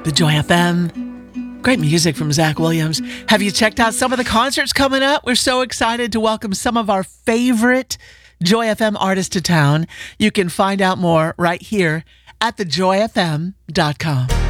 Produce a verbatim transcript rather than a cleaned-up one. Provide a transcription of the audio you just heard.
The Joy F M. Great music from Zach Williams. Have you checked out some of the concerts coming up? We're so excited to welcome some of our favorite Joy F M artists to town. You can find out more right here at the joy f m dot com.